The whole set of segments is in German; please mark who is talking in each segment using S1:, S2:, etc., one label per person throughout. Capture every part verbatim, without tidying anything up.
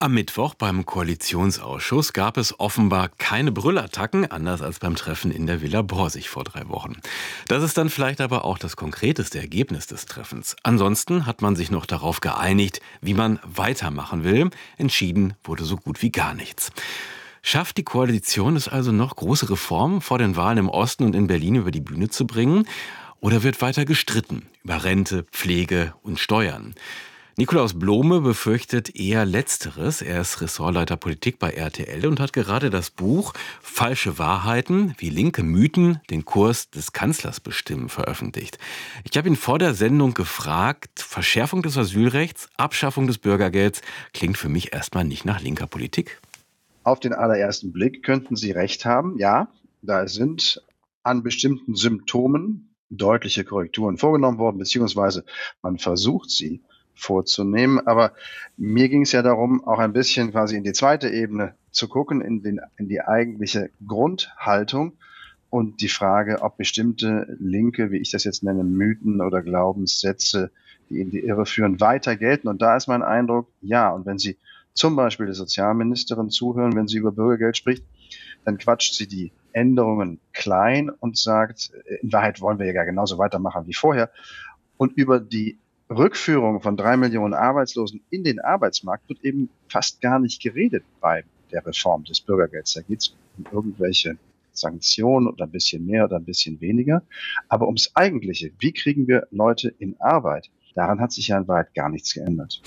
S1: Am Mittwoch beim Koalitionsausschuss gab es offenbar keine Brüllattacken, anders als beim Treffen in der Villa Borsig vor drei Wochen. Das ist dann vielleicht aber auch das konkreteste Ergebnis des Treffens. Ansonsten hat man sich noch darauf geeinigt, wie man weitermachen will. Entschieden wurde so gut wie gar nichts. Schafft die Koalition es also noch, große Reformen vor den Wahlen im Osten und in Berlin über die Bühne zu bringen? Oder wird weiter gestritten über Rente, Pflege und Steuern? Nikolaus Blome befürchtet eher Letzteres. Er ist Ressortleiter Politik bei R T L und hat gerade das Buch Falsche Wahrheiten, wie linke Mythen den Kurs des Kanzlers bestimmen, veröffentlicht. Ich habe ihn vor der Sendung gefragt, Verschärfung des Asylrechts, Abschaffung des Bürgergelds, klingt für mich erstmal nicht nach linker Politik.
S2: Auf den allerersten Blick könnten Sie recht haben. Ja, da sind an bestimmten Symptomen deutliche Korrekturen vorgenommen worden, beziehungsweise man versucht sie vorzunehmen. Aber mir ging es ja darum, auch ein bisschen quasi in die zweite Ebene zu gucken, in, den, in die eigentliche Grundhaltung und die Frage, ob bestimmte linke, wie ich das jetzt nenne, Mythen oder Glaubenssätze, die in die Irre führen, weiter gelten. Und da ist mein Eindruck, ja. Und wenn Sie zum Beispiel der Sozialministerin zuhören, wenn sie über Bürgergeld spricht, dann quatscht sie die Änderungen klein und sagt, in Wahrheit wollen wir ja genauso weitermachen wie vorher. Und über die Rückführung von drei Millionen Arbeitslosen in den Arbeitsmarkt wird eben fast gar nicht geredet bei der Reform des Bürgergelds. Da geht es um irgendwelche Sanktionen oder ein bisschen mehr oder ein bisschen weniger. Aber ums Eigentliche, wie kriegen wir Leute in Arbeit? Daran hat sich ja in Wahrheit gar nichts geändert.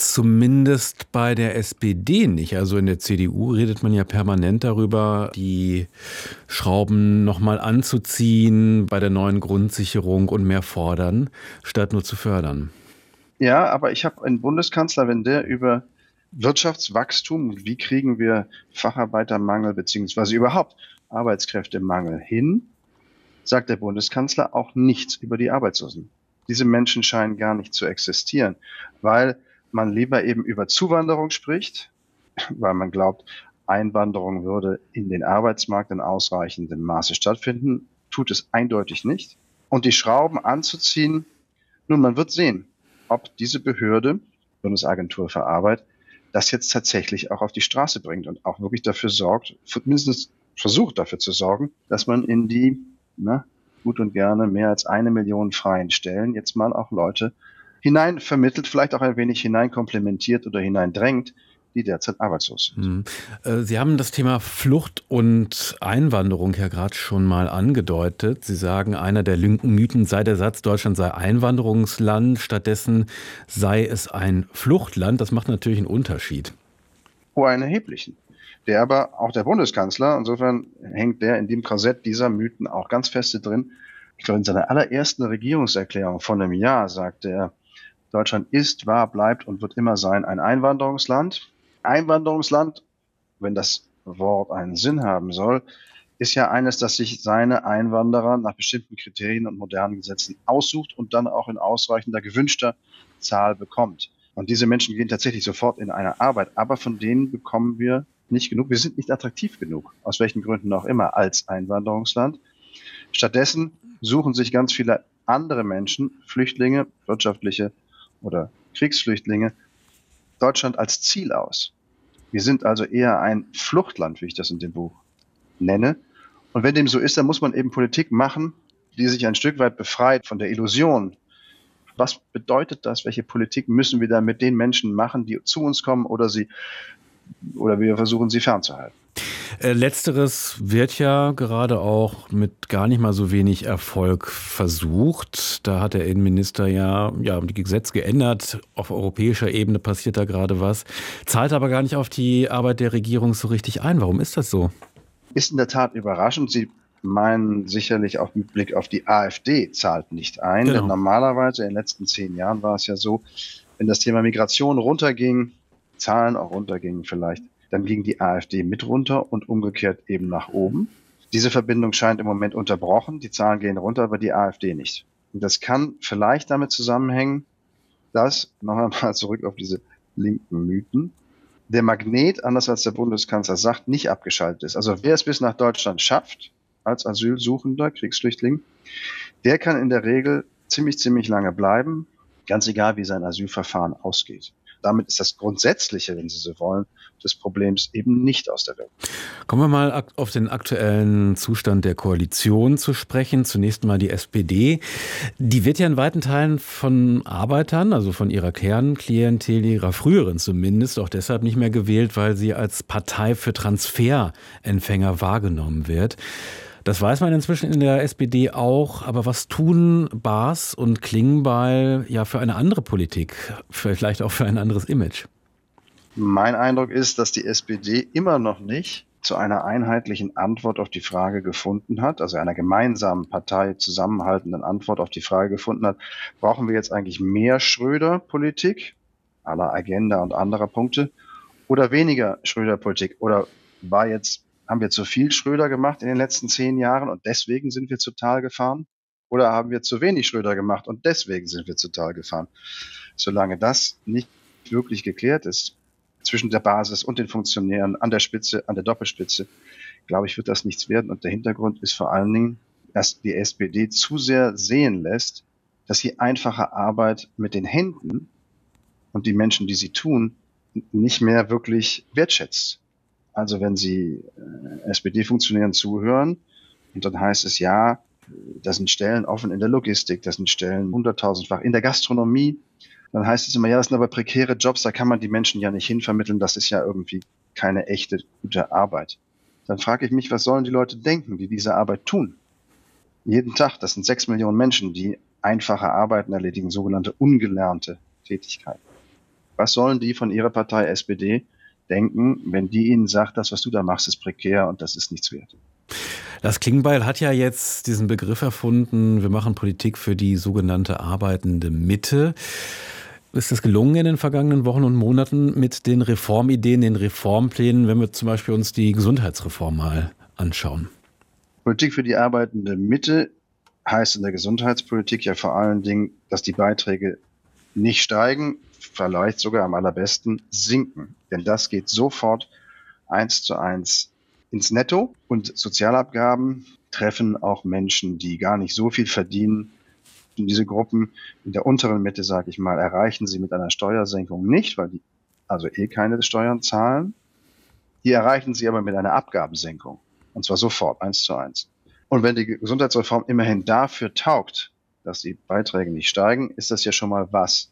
S1: Zumindest bei der S P D nicht. Also in der C D U redet man ja permanent darüber, die Schrauben nochmal anzuziehen bei der neuen Grundsicherung und mehr fordern, statt nur zu fördern.
S2: Ja, aber ich habe einen Bundeskanzler, wenn der über Wirtschaftswachstum und wie kriegen wir Facharbeitermangel beziehungsweise überhaupt Arbeitskräftemangel hin, sagt der Bundeskanzler auch nichts über die Arbeitslosen. Diese Menschen scheinen gar nicht zu existieren, weil man lieber eben über Zuwanderung spricht, weil man glaubt, Einwanderung würde in den Arbeitsmarkt in ausreichendem Maße stattfinden, tut es eindeutig nicht. Und die Schrauben anzuziehen, nun, man wird sehen, ob diese Behörde, Bundesagentur für Arbeit, das jetzt tatsächlich auch auf die Straße bringt und auch wirklich dafür sorgt, mindestens versucht dafür zu sorgen, dass man in die, na, gut und gerne mehr als eine Million freien Stellen jetzt mal auch Leute hinein vermittelt, vielleicht auch ein wenig hineinkomplementiert oder hineindrängt, die derzeit arbeitslos sind.
S1: Sie haben das Thema Flucht und Einwanderung ja gerade schon mal angedeutet. Sie sagen, einer der linken Mythen sei der Satz, Deutschland sei Einwanderungsland, stattdessen sei es ein Fluchtland. Das macht natürlich einen Unterschied.
S2: Oh, einen erheblichen. Der aber auch der Bundeskanzler, insofern hängt der in dem Korsett dieser Mythen auch ganz feste drin. Ich glaube, in seiner allerersten Regierungserklärung von einem Jahr sagte er, Deutschland ist, war, bleibt und wird immer sein ein Einwanderungsland. Einwanderungsland, wenn das Wort einen Sinn haben soll, ist ja eines, das sich seine Einwanderer nach bestimmten Kriterien und modernen Gesetzen aussucht und dann auch in ausreichender gewünschter Zahl bekommt. Und diese Menschen gehen tatsächlich sofort in eine Arbeit, aber von denen bekommen wir nicht genug. Wir sind nicht attraktiv genug, aus welchen Gründen auch immer, als Einwanderungsland. Stattdessen suchen sich ganz viele andere Menschen, Flüchtlinge, wirtschaftliche oder Kriegsflüchtlinge, Deutschland als Ziel aus. Wir sind also eher ein Fluchtland, wie ich das in dem Buch nenne. Und wenn dem so ist, dann muss man eben Politik machen, die sich ein Stück weit befreit von der Illusion. Was bedeutet das? Welche Politik müssen wir da mit den Menschen machen, die zu uns kommen oder sie oder wir versuchen, sie fernzuhalten?
S1: Letzteres wird ja gerade auch mit gar nicht mal so wenig Erfolg versucht. Da hat der Innenminister ja, ja die Gesetze geändert. Auf europäischer Ebene passiert da gerade was. Zahlt aber gar nicht auf die Arbeit der Regierung so richtig ein. Warum ist das so?
S2: Ist in der Tat überraschend. Sie meinen sicherlich auch mit Blick auf die AfD zahlt nicht ein.
S1: Genau.
S2: Denn normalerweise in den letzten zehn Jahren war es ja so, wenn das Thema Migration runterging, Zahlen auch runtergingen vielleicht, dann ging die AfD mit runter und umgekehrt eben nach oben. Diese Verbindung scheint im Moment unterbrochen. Die Zahlen gehen runter, aber die AfD nicht. Und das kann vielleicht damit zusammenhängen, dass, noch einmal zurück auf diese linken Mythen, der Magnet, anders als der Bundeskanzler sagt, nicht abgeschaltet ist. Also wer es bis nach Deutschland schafft, als Asylsuchender, Kriegsflüchtling, der kann in der Regel ziemlich, ziemlich lange bleiben, ganz egal, wie sein Asylverfahren ausgeht. damit ist das Grundsätzliche, wenn Sie so wollen, des Problems eben nicht aus der Welt.
S1: Kommen wir mal auf den aktuellen Zustand der Koalition zu sprechen. Zunächst mal die S P D. Die wird ja in weiten Teilen von Arbeitern, also von ihrer Kernklientel, ihrer früheren zumindest, auch deshalb nicht mehr gewählt, weil sie als Partei für Transferempfänger wahrgenommen wird. Das weiß man inzwischen in der S P D auch, aber was tun Baas und Klingbeil ja für eine andere Politik, vielleicht auch für ein anderes Image?
S2: Mein Eindruck ist, dass die S P D immer noch nicht zu einer einheitlichen Antwort auf die Frage gefunden hat, also einer gemeinsamen Partei zusammenhaltenden Antwort auf die Frage gefunden hat, brauchen wir jetzt eigentlich mehr Schröder-Politik, à la Agenda und anderer Punkte, oder weniger Schröder-Politik? Oder war jetzt Haben wir zu viel Schröder gemacht in den letzten zehn Jahren und deswegen sind wir zu Tal gefahren? Oder haben wir zu wenig Schröder gemacht und deswegen sind wir zu Tal gefahren? Solange das nicht wirklich geklärt ist, zwischen der Basis und den Funktionären an der Spitze, an der Doppelspitze, glaube ich, wird das nichts werden. Und der Hintergrund ist vor allen Dingen, dass die S P D zu sehr sehen lässt, dass sie einfache Arbeit mit den Händen und die Menschen, die sie tun, nicht mehr wirklich wertschätzt. Also wenn Sie äh, S P D-Funktionären zuhören und dann heißt es, ja, da sind Stellen offen in der Logistik, da sind Stellen hunderttausendfach in der Gastronomie, dann heißt es immer, ja, das sind aber prekäre Jobs, da kann man die Menschen ja nicht hinvermitteln, das ist ja irgendwie keine echte, gute Arbeit. Dann frage ich mich, was sollen die Leute denken, die diese Arbeit tun? Jeden Tag, das sind sechs Millionen Menschen, die einfache Arbeiten erledigen, sogenannte ungelernte Tätigkeiten. Was sollen die von ihrer Partei S P D denken, wenn die ihnen sagt, das, was du da machst, ist prekär und das ist nichts wert?
S1: Lars Klingbeil hat ja jetzt diesen Begriff erfunden, wir machen Politik für die sogenannte arbeitende Mitte. Ist es gelungen in den vergangenen Wochen und Monaten mit den Reformideen, den Reformplänen, wenn wir zum Beispiel uns die Gesundheitsreform mal anschauen?
S2: Politik für die arbeitende Mitte heißt in der Gesundheitspolitik ja vor allen Dingen, dass die Beiträge nicht steigen, vielleicht sogar am allerbesten sinken. Denn das geht sofort eins zu eins ins Netto. Und Sozialabgaben treffen auch Menschen, die gar nicht so viel verdienen. Und diese Gruppen in der unteren Mitte, sage ich mal, erreichen sie mit einer Steuersenkung nicht, weil die also eh keine Steuern zahlen. Die erreichen sie aber mit einer Abgabensenkung. Und zwar sofort, eins zu eins. Und wenn die Gesundheitsreform immerhin dafür taugt, dass die Beiträge nicht steigen, ist das ja schon mal was.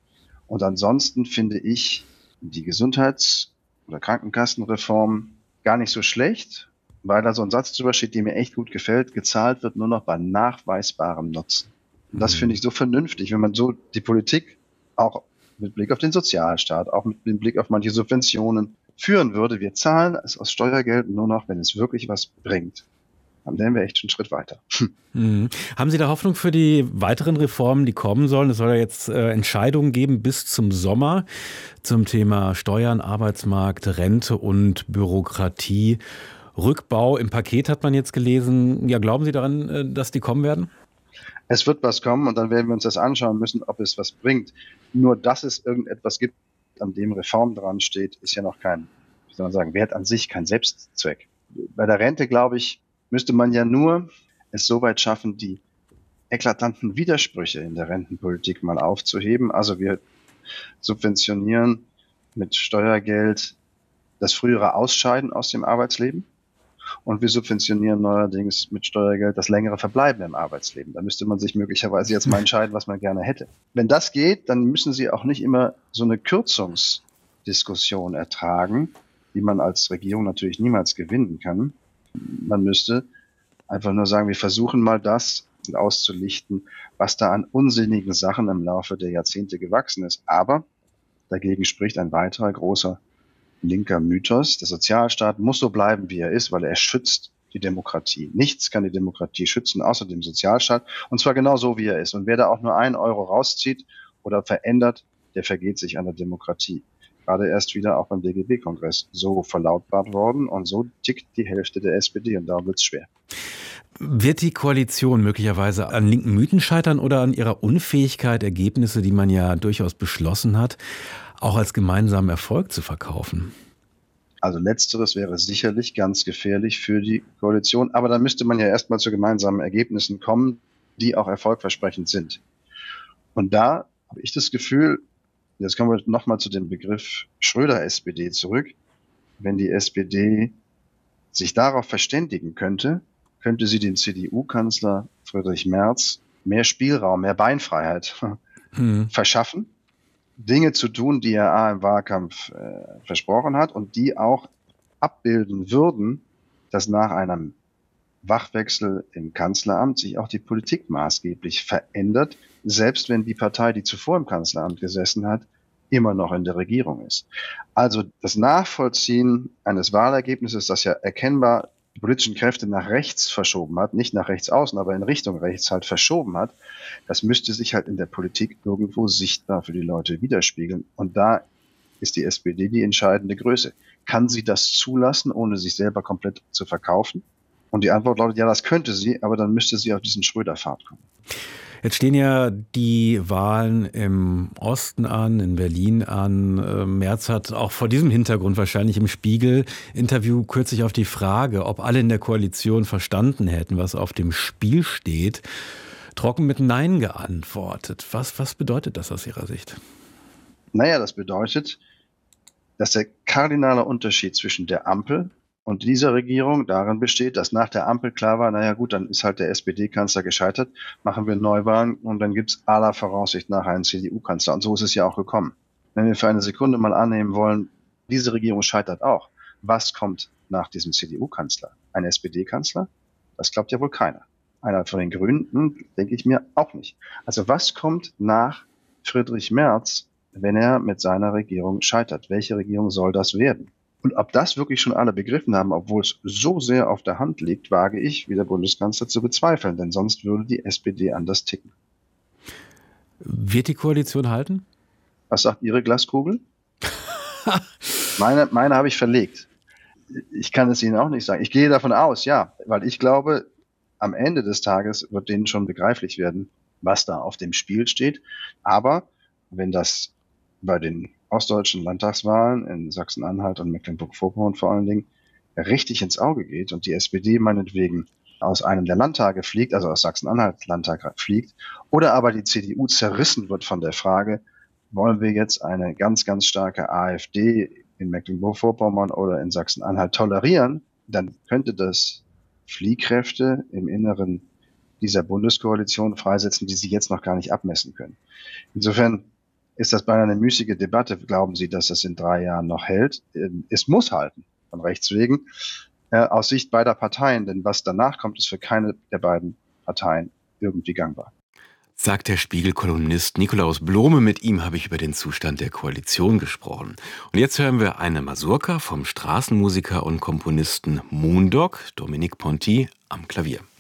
S2: Und ansonsten finde ich die Gesundheits- oder Krankenkassenreform gar nicht so schlecht, weil da so ein Satz drüber steht, der mir echt gut gefällt. Gezahlt wird nur noch bei nachweisbarem Nutzen. Und das finde ich so vernünftig, wenn man so die Politik auch mit Blick auf den Sozialstaat, auch mit Blick auf manche Subventionen führen würde. Wir zahlen es aus Steuergeld nur noch, wenn es wirklich was bringt. Dann wären wir echt schon einen Schritt weiter.
S1: Mhm. Haben Sie da Hoffnung für die weiteren Reformen, die kommen sollen? Es soll ja jetzt äh, Entscheidungen geben bis zum Sommer zum Thema Steuern, Arbeitsmarkt, Rente und Bürokratie. Rückbau im Paket hat man jetzt gelesen. Ja, glauben Sie daran, äh, dass die kommen werden?
S2: Es wird was kommen und dann werden wir uns das anschauen müssen, ob es was bringt. Nur, dass es irgendetwas gibt, an dem Reform dran steht, ist ja noch kein, wie soll man sagen, Wert an sich, kein Selbstzweck. Bei der Rente, glaube ich, müsste man ja nur es so weit schaffen, die eklatanten Widersprüche in der Rentenpolitik mal aufzuheben. Also wir subventionieren mit Steuergeld das frühere Ausscheiden aus dem Arbeitsleben und wir subventionieren neuerdings mit Steuergeld das längere Verbleiben im Arbeitsleben. Da müsste man sich möglicherweise jetzt mal entscheiden, was man gerne hätte. Wenn das geht, dann müssen Sie auch nicht immer so eine Kürzungsdiskussion ertragen, die man als Regierung natürlich niemals gewinnen kann. Man müsste einfach nur sagen, wir versuchen mal das auszulichten, was da an unsinnigen Sachen im Laufe der Jahrzehnte gewachsen ist. Aber dagegen spricht ein weiterer großer linker Mythos. Der Sozialstaat muss so bleiben, wie er ist, weil er schützt die Demokratie. Nichts kann die Demokratie schützen, außer dem Sozialstaat. Und zwar genau so, wie er ist. Und wer da auch nur einen Euro rauszieht oder verändert, der vergeht sich an der Demokratie. Gerade erst wieder auch beim D G B-Kongress so verlautbart worden. Und so tickt die Hälfte der S P D. Und da wird es schwer.
S1: Wird die Koalition möglicherweise an linken Mythen scheitern oder an ihrer Unfähigkeit, Ergebnisse, die man ja durchaus beschlossen hat, auch als gemeinsamen Erfolg zu verkaufen?
S2: Also letzteres wäre sicherlich ganz gefährlich für die Koalition. Aber dann müsste man ja erstmal zu gemeinsamen Ergebnissen kommen, die auch erfolgversprechend sind. Und da habe ich das Gefühl, Jetzt kommen wir nochmal zu dem Begriff Schröder-S P D zurück. Wenn die S P D sich darauf verständigen könnte, könnte sie dem C D U-Kanzler Friedrich Merz mehr Spielraum, mehr Beinfreiheit mhm. verschaffen, Dinge zu tun, die er A im Wahlkampf äh, versprochen hat und die auch abbilden würden, dass nach einem Wachwechsel im Kanzleramt sich auch die Politik maßgeblich verändert, selbst wenn die Partei, die zuvor im Kanzleramt gesessen hat, immer noch in der Regierung ist. Also das Nachvollziehen eines Wahlergebnisses, das ja erkennbar die politischen Kräfte nach rechts verschoben hat, nicht nach rechts außen, aber in Richtung rechts halt verschoben hat, das müsste sich halt in der Politik irgendwo sichtbar für die Leute widerspiegeln. Und da ist die S P D die entscheidende Größe. Kann sie das zulassen, ohne sich selber komplett zu verkaufen? Und die Antwort lautet, ja, das könnte sie, aber dann müsste sie auf diesen Schröder-Pfad kommen.
S1: Jetzt stehen ja die Wahlen im Osten an, in Berlin an. Merz hat auch vor diesem Hintergrund wahrscheinlich im Spiegel-Interview kürzlich auf die Frage, ob alle in der Koalition verstanden hätten, was auf dem Spiel steht, trocken mit Nein geantwortet. Was, was bedeutet das aus Ihrer Sicht?
S2: Naja, das bedeutet, dass der kardinale Unterschied zwischen der Ampel und dieser Regierung darin besteht, dass nach der Ampel klar war, naja gut, dann ist halt der S P D-Kanzler gescheitert, machen wir Neuwahlen und dann gibt es aller Voraussicht nach einen C D U-Kanzler. Und so ist es ja auch gekommen. Wenn wir für eine Sekunde mal annehmen wollen, diese Regierung scheitert auch, was kommt nach diesem C D U-Kanzler? Ein S P D-Kanzler? Das glaubt ja wohl keiner. Einer von den Grünen? Hm, denke ich mir auch nicht. Also was kommt nach Friedrich Merz, wenn er mit seiner Regierung scheitert? Welche Regierung soll das werden? Und ob das wirklich schon alle begriffen haben, obwohl es so sehr auf der Hand liegt, wage ich, wie der Bundeskanzler, zu bezweifeln. Denn sonst würde die S P D anders ticken.
S1: Wird die Koalition halten?
S2: Was sagt Ihre Glaskugel? meine meine habe ich verlegt. Ich kann es Ihnen auch nicht sagen. Ich gehe davon aus, ja. Weil ich glaube, am Ende des Tages wird denen schon begreiflich werden, was da auf dem Spiel steht. Aber wenn das bei den ostdeutschen Landtagswahlen in Sachsen-Anhalt und Mecklenburg-Vorpommern vor allen Dingen richtig ins Auge geht und die S P D meinetwegen aus einem der Landtage fliegt, also aus Sachsen-Anhalt Landtag fliegt, oder aber die C D U zerrissen wird von der Frage, wollen wir jetzt eine ganz, ganz starke AfD in Mecklenburg-Vorpommern oder in Sachsen-Anhalt tolerieren, dann könnte das Fliehkräfte im Inneren dieser Bundeskoalition freisetzen, die sie jetzt noch gar nicht abmessen können. Insofern ist das beinahe eine müßige Debatte. Glauben Sie, dass das in drei Jahren noch hält? Es muss halten, von Rechts wegen, äh, aus Sicht beider Parteien. Denn was danach kommt, ist für keine der beiden Parteien irgendwie gangbar.
S1: Sagt der Spiegel-Kolumnist Nikolaus Blome. Mit ihm habe ich über den Zustand der Koalition gesprochen. Und jetzt hören wir eine Mazurka vom Straßenmusiker und Komponisten Moondog, Dominique Ponty, am Klavier.